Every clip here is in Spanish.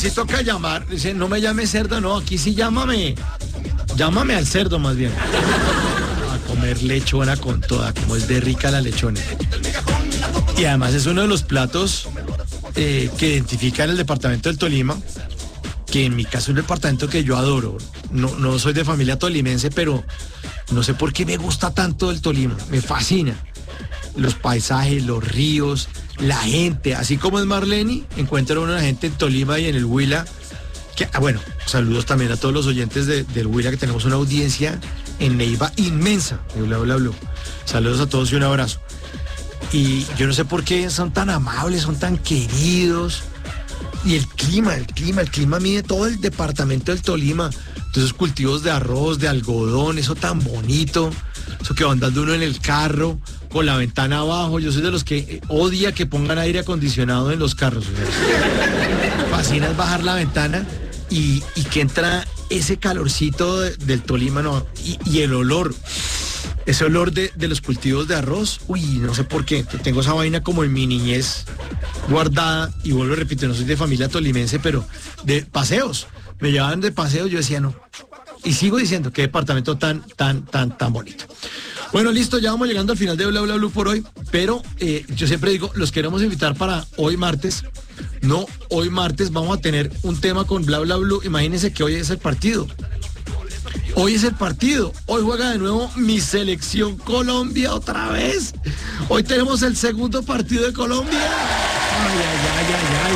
Si toca llamar, dice, no me llame cerdo, no, aquí sí llámame al cerdo más bien. A comer lechona con toda, como es de rica la lechona. Y además es uno de los platos que identifican el departamento del Tolima, que en mi caso es un departamento que yo adoro. No soy de familia tolimense, pero no sé por qué me gusta tanto el Tolima, me fascina. Los paisajes, los ríos, la gente, así como es Marleni, encuentra uno a la gente en Tolima y en el Huila, que, bueno, saludos también a todos los oyentes del Huila, que tenemos una audiencia en Neiva inmensa, de Bla Bla Blue. Saludos a todos y un abrazo. Y yo no sé por qué son tan amables, son tan queridos. Y el clima mide todo el departamento del Tolima. Entonces cultivos de arroz, de algodón, eso tan bonito, eso que va andando uno en el carro, con la ventana abajo. Yo soy de los que odia que pongan aire acondicionado en los carros. Fascina es bajar la ventana y que entra ese calorcito del Tolima, ¿no? Y el olor, ese olor de los cultivos de arroz. Uy, no sé por qué, tengo esa vaina como en mi niñez guardada, y vuelvo a repetir, no soy de familia tolimense, pero de paseos, me llevaban de paseos, yo decía no, y sigo diciendo qué departamento tan bonito. Bueno, listo, ya vamos llegando al final de Bla Bla Blue por hoy, pero yo siempre digo, los queremos invitar para hoy martes. No, hoy martes vamos a tener un tema con Bla Bla Blue. Imagínense que hoy es el partido. Hoy es el partido, hoy juega de nuevo mi selección Colombia otra vez. Hoy tenemos el segundo partido de Colombia. Ay.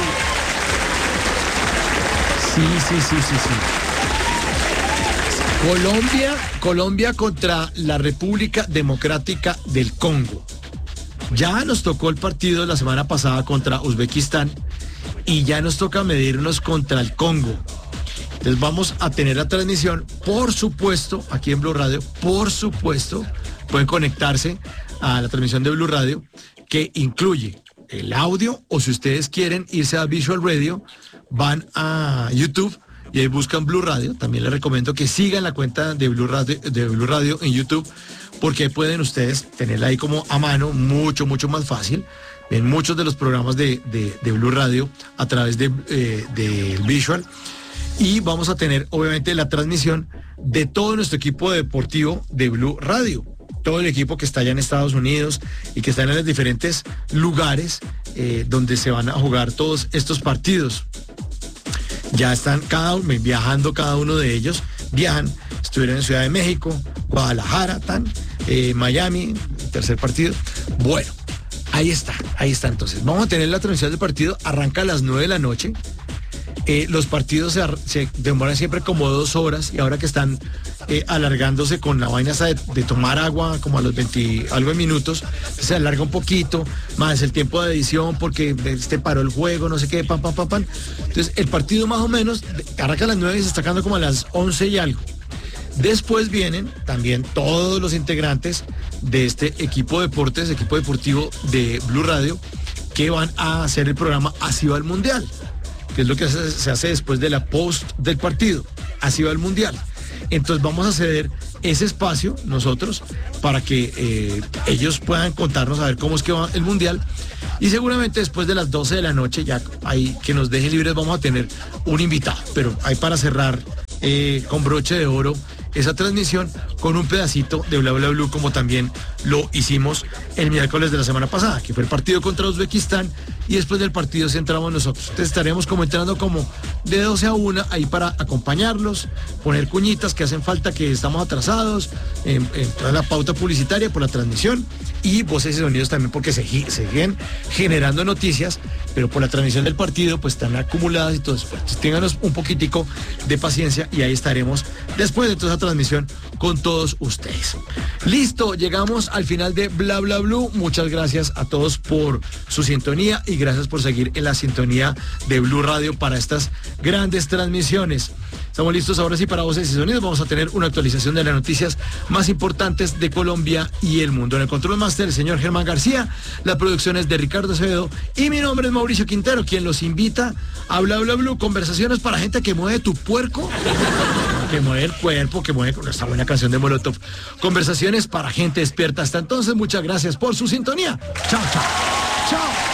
Sí. Colombia contra la República Democrática del Congo. Ya nos tocó el partido la semana pasada contra Uzbekistán y ya nos toca medirnos contra el Congo. Entonces vamos a tener la transmisión, por supuesto, aquí en Blue Radio, por supuesto, pueden conectarse a la transmisión de Blue Radio, que incluye el audio, o si ustedes quieren irse a Visual Radio, van a YouTube y ahí buscan Blue Radio. También les recomiendo que sigan la cuenta de Blue Radio en YouTube, porque pueden ustedes tenerla ahí como a mano, mucho más fácil. En muchos de los programas de Blue Radio a través de Visual. Y vamos a tener, obviamente, la transmisión de todo nuestro equipo deportivo de Blue Radio. Todo el equipo que está allá en Estados Unidos y que está en los diferentes lugares donde se van a jugar todos estos partidos. Ya están viajando cada uno de ellos. Viajan, estuvieron en Ciudad de México, Guadalajara, Miami, tercer partido. Bueno, ahí está. Entonces, vamos a tener la transmisión del partido. Arranca a las 9 de la noche. Los partidos se demoran siempre como 2 horas, y ahora que están alargándose con la vaina esa de tomar agua como a los 20 algo de minutos, se alarga un poquito, más el tiempo de edición porque paró el juego, no sé qué, pam. Entonces el partido más o menos arranca a las 9 y se está acabando como a las 11 y algo. Después vienen también todos los integrantes de este equipo deportivo de Blue Radio, que van a hacer el programa Así va el Mundial, que es lo que se hace después de la post del partido. Así va el Mundial. Entonces vamos a ceder ese espacio nosotros para que ellos puedan contarnos a ver cómo es que va el Mundial, y seguramente después de las 12 de la noche, ya ahí que nos deje libres, vamos a tener un invitado, pero hay para cerrar con broche de oro esa transmisión con un pedacito de Bla Bla Blue, como también lo hicimos el miércoles de la semana pasada, que fue el partido contra Uzbekistán, y después del partido centramos nosotros. Entonces estaremos comentando como de 12 a 1 ahí para acompañarlos, poner cuñitas que hacen falta, que estamos atrasados en toda la pauta publicitaria por la transmisión, y voces y sonidos también, porque se siguen generando noticias, pero por la transmisión del partido pues están acumuladas y todo eso. Entonces ténganos un poquitico de paciencia y ahí estaremos después de toda esa transmisión con todos ustedes. Listo, llegamos al final de Bla Bla Blue. Muchas gracias a todos por su sintonía y gracias por seguir en la sintonía de Blue Radio para estas grandes transmisiones. Estamos listos ahora sí para voces y sonidos. Vamos a tener una actualización de las noticias más importantes de Colombia y el mundo. En el control master, el señor Germán García. La producción es de Ricardo Acevedo y mi nombre es Mauricio Quintero, quien los invita a Bla Bla Blue. Conversaciones para gente que mueve tu puerco, que mueve el cuerpo, que mueve con esta buena canción de Molotov. Conversaciones para gente despierta. Hasta entonces, muchas gracias por su sintonía. Chao.